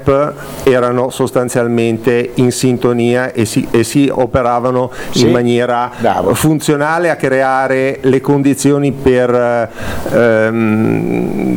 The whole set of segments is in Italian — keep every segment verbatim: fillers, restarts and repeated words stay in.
club erano sostanzialmente in sintonia e si, e si operavano sì, in maniera bravo. funzionale a creare le condizioni per ehm,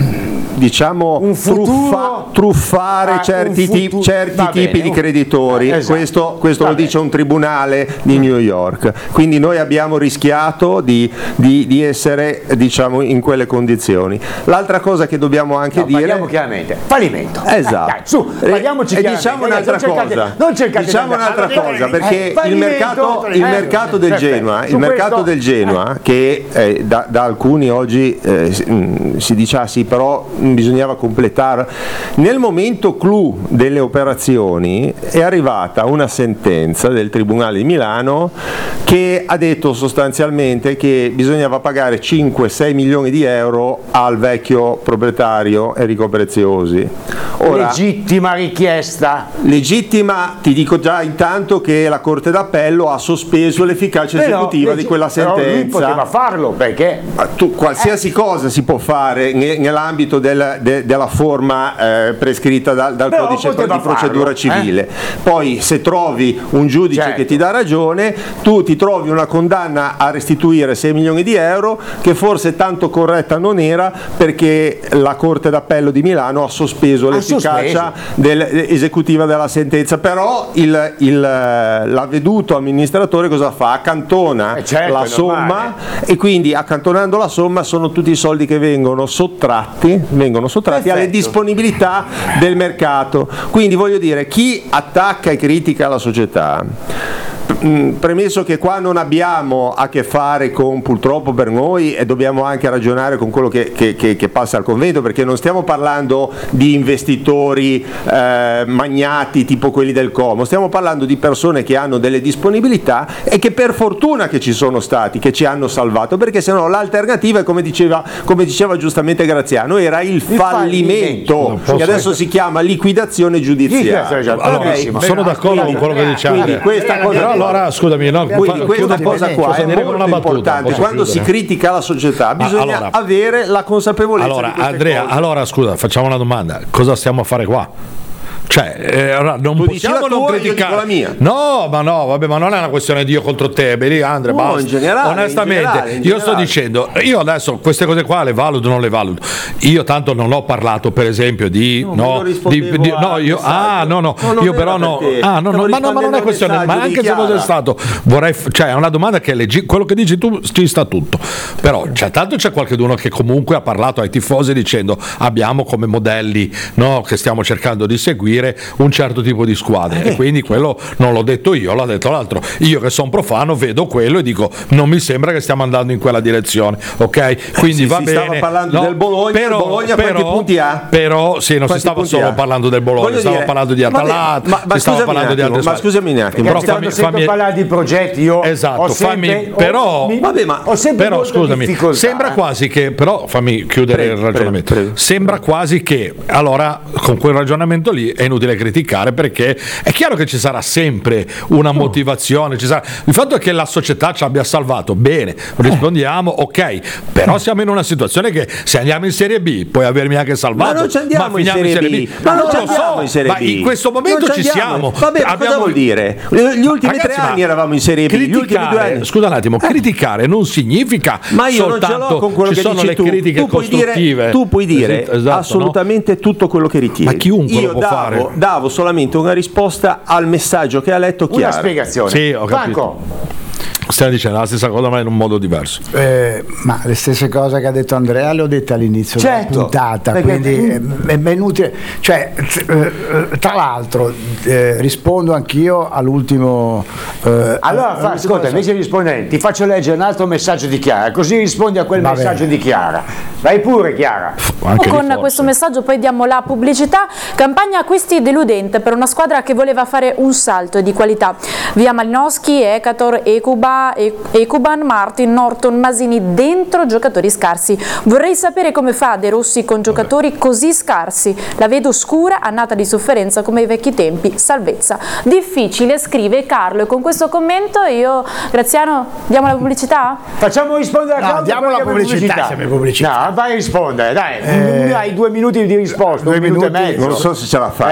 diciamo un futuro, truffa, truffare ah, certi, futuro, tipi, certi tipi bene, di creditori. eh, esatto, questo questo lo dice un tribunale di New York, quindi noi abbiamo rischiato di, di, di essere diciamo in quelle condizioni. L'altra cosa che dobbiamo anche no, dire, parliamo chiaramente, fallimento, esatto, dai, su, parliamoci e diciamo un'altra cosa, non cercate diciamo un'altra cosa perché eh, il mercato il mercato del Genoa il mercato del Genoa che eh, da, da alcuni oggi eh, si dice ah sì però bisognava completare. Nel momento clou delle operazioni è arrivata una sentenza del Tribunale di Milano che ha detto sostanzialmente che bisognava pagare cinque sei milioni di euro al vecchio proprietario Enrico Preziosi. Ora, legittima richiesta. Legittima, ti dico già intanto che la Corte d'Appello ha sospeso l'efficacia però, esecutiva legge, di quella sentenza. Però lui poteva farlo perché tu, qualsiasi eh. cosa si può fare nell'ambito del, de, della forma eh, prescritta dal, dal codice di procedura farlo, civile. Eh? Poi se trovi un giudice certo. che ti dà ragione, tu ti trovi una condanna a restituire sei milioni di euro che forse tanto corretta non era perché la Corte d'Appello di Milano ha sospeso ha l'efficacia del, esecutiva della sentenza, però il, il, l'avveduto amministratore cosa fa? Accantona eh certo, la somma e quindi accantonando la somma sono tutti i soldi che vengono sottratti vengono sottratti Perfetto. alle disponibilità del mercato. Quindi voglio dire, chi attacca e critica la società, premesso che qua non abbiamo a che fare con, purtroppo per noi, e dobbiamo anche ragionare con quello che, che, che, che passa al convento, perché non stiamo parlando di investitori eh, magnati tipo quelli del Como, stiamo parlando di persone che hanno delle disponibilità e che per fortuna che ci sono stati, che ci hanno salvato, perché sennò l'alternativa è come diceva, come diceva giustamente Graziano, era il, il fallimento, fallimento. che adesso si chiama liquidazione giudiziaria. Allora, okay. sono d'accordo quindi, con quello che diceva. Quindi questa cosa allora scusami, no, quindi questa cosa qua è molto importante. Quando si critica la società bisogna allora, avere la consapevolezza allora di queste Andrea cose. Allora scusa, facciamo una domanda: cosa stiamo a fare qua? Cioè, eh, non tu possiamo non tua, criticare la mia. No, ma no, vabbè, ma non è una questione di io contro te, Beli Andre, no, basta. In generale, onestamente, in generale, in io generale. sto dicendo, io adesso queste cose qua le valuto o non le valuto. Io tanto non ho parlato, per esempio, di no, no, di, di, no io ah, no, no, no io però no. Ah, no, no, ma no, ma non è questione, ma anche se fosse stato, vorrei cioè è una domanda che leggi, quello che dici tu ci sta tutto. Però cioè, tanto c'è qualcuno che comunque ha parlato ai tifosi dicendo abbiamo come modelli, no, che stiamo cercando di seguire un certo tipo di squadre, eh. e quindi quello non l'ho detto io, l'ha detto l'altro. Io che sono profano vedo quello e dico non mi sembra che stiamo andando in quella direzione, ok? Quindi sì, va si bene. Stava parlando no, del Bologna, però, il Bologna però, quanti punti ha? Però sì, non quanti si stava solo ha? parlando del Bologna, stava parlando di Atalanta, ma, ma si stava parlando attimo, di altre ma scusami un attimo, però fammi, fammi parlare di progetti, io esatto, ho sempre, fammi, però ho, vabbè, ma ho sempre però scusami, difficoltà. Sembra quasi che però fammi chiudere prego, il ragionamento. Prego, prego, sembra prego. quasi che allora con quel ragionamento lì è inutile criticare, perché è chiaro che ci sarà sempre una oh. motivazione, ci sarà. Il fatto è che la società ci abbia salvato, bene, rispondiamo, ok, però siamo in una situazione che se andiamo in Serie B puoi avermi anche salvato, ma non ci andiamo ma in Serie, in serie B, B. Ma non, non ci andiamo so, in Serie B, ma in questo momento ci, ci siamo. Vabbè, abbiamo... cosa vuol dire? Gli ultimi Ragazzi, tre anni eravamo in Serie B, gli ultimi due anni. Scusa un attimo, eh. criticare non significa ma io soltanto non ce l'ho con quello ci che sono dici le tu. critiche tu puoi costruttive. Dire, tu puoi dire esatto, assolutamente no? tutto quello che ritieni. Ma chiunque io lo può davo, fare. davo solamente una risposta al messaggio che ha letto Chiara. Una spiegazione. Sì, ho capito. Franco. Stiamo dicendo la stessa cosa ma in un modo diverso. Eh, ma le stesse cose che ha detto Andrea le ho dette all'inizio certo, della puntata, quindi è, è inutile. Cioè, tra l'altro eh, rispondo anch'io all'ultimo. Eh, allora fa, ascolta, invece di rispondere ti faccio leggere un altro messaggio di Chiara, così rispondi a quel Va messaggio bene. di Chiara. Vai pure Chiara. Anche con questo messaggio poi diamo la pubblicità. Campagna acquisti deludente per una squadra che voleva fare un salto di qualità. Via Malinowski, Ekator, Ekuba, Ekuban, Martin, Norton, Masini, dentro giocatori scarsi. Vorrei sapere come fa De Rossi con giocatori così scarsi. La vedo scura, annata di sofferenza come ai vecchi tempi. Salvezza. Difficile, scrive Carlo, e con questo commento io, Graziano, diamo la pubblicità? Facciamo rispondere a no, diamo la pubblicità, pubblicità. pubblicità. No, vai a rispondere, dai. Eh, hai due minuti di risposta, due un minuto minuti, e mezzo. Non so se ce la fai.